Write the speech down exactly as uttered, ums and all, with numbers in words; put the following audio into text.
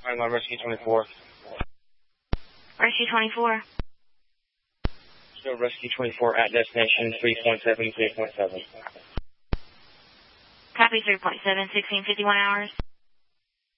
I'm on Rescue twenty-four. Rescue twenty-four. Still Rescue twenty-four at destination three point seven, three point seven. Copy three point seven, sixteen fifty-one hours.